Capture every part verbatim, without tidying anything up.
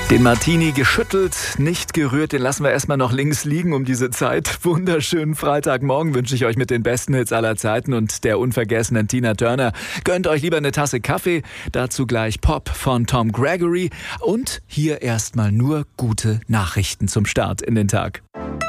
Den Martini geschüttelt, nicht gerührt, den lassen wir erstmal noch links liegen um diese Zeit. Wunderschönen Freitagmorgen wünsche ich euch mit den besten Hits aller Zeiten und der unvergessenen Tina Turner. Gönnt euch lieber eine Tasse Kaffee, dazu gleich Pop von Tom Gregory und hier erstmal nur gute Nachrichten zum Start in den Tag.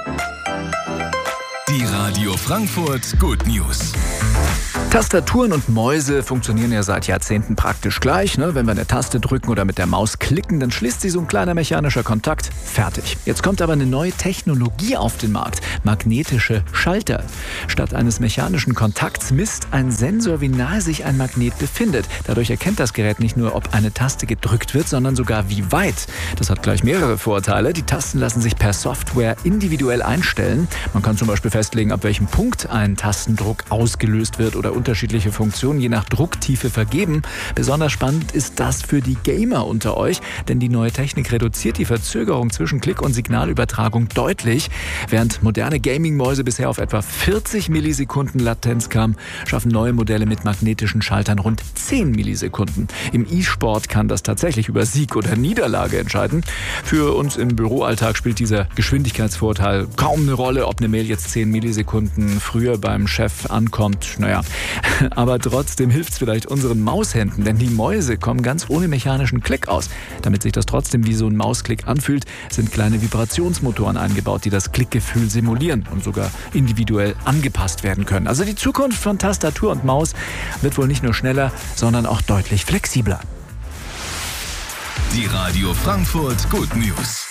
Die Radio Frankfurt Good News. Tastaturen und Mäuse funktionieren ja seit Jahrzehnten praktisch gleich. Ne? Wenn wir eine Taste drücken oder mit der Maus klicken, dann schließt sie so ein kleiner mechanischer Kontakt. Fertig. Jetzt kommt aber eine neue Technologie auf den Markt. Magnetische Schalter. Statt eines mechanischen Kontakts misst ein Sensor, wie nahe sich ein Magnet befindet. Dadurch erkennt das Gerät nicht nur, ob eine Taste gedrückt wird, sondern sogar wie weit. Das hat gleich mehrere Vorteile. Die Tasten lassen sich per Software individuell einstellen. Man kann zum Beispiel festlegen, ab welchem Punkt ein Tastendruck ausgelöst wird oder unterschiedliche Funktionen je nach Drucktiefe vergeben. Besonders spannend ist das für die Gamer unter euch, denn die neue Technik reduziert die Verzögerung zwischen Klick- und Signalübertragung deutlich. Während moderne Gaming-Mäuse bisher auf etwa vierzig Millisekunden Latenz kamen, schaffen neue Modelle mit magnetischen Schaltern rund zehn Millisekunden. Im E-Sport kann das tatsächlich über Sieg oder Niederlage entscheiden. Für uns im Büroalltag spielt dieser Geschwindigkeitsvorteil kaum eine Rolle, ob eine Mail jetzt zehn Millisekunden früher beim Chef ankommt. Naja, aber trotzdem hilft es vielleicht unseren Maushänden, denn die Mäuse kommen ganz ohne mechanischen Klick aus. Damit sich das trotzdem wie so ein Mausklick anfühlt, sind kleine Vibrationsmotoren eingebaut, die das Klickgefühl simulieren und sogar individuell angepasst werden können. Also die Zukunft von Tastatur und Maus wird wohl nicht nur schneller, sondern auch deutlich flexibler. Die Radio Frankfurt Good News.